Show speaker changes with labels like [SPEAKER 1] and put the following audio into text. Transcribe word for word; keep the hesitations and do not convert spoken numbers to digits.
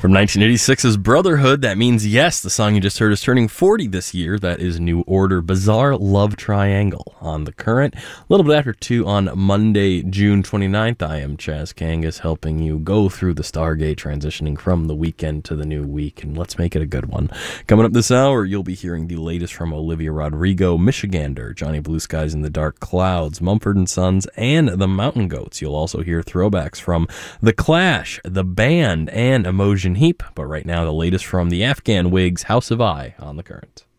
[SPEAKER 1] From nineteen eighty-six's Brotherhood, that means yes, the song you just heard is turning forty this year. That is New Order, Bizarre Love Triangle on The Current. A little bit after two on Monday, June twenty-ninth. I am Chaz Kangas, helping you go through the Stargate, transitioning from the weekend to the new week, and let's make it a good one. Coming up this hour, you'll be hearing the latest from Olivia Rodrigo, Michigander, Johnny Blue Skies and the Dark Clouds, Mumford and Sons, and the Mountain Goats. You'll also hear throwbacks from The Clash, The Band, and Emotion Heap. But right now, the latest from the Afghan Wigs, House of I, on The Current.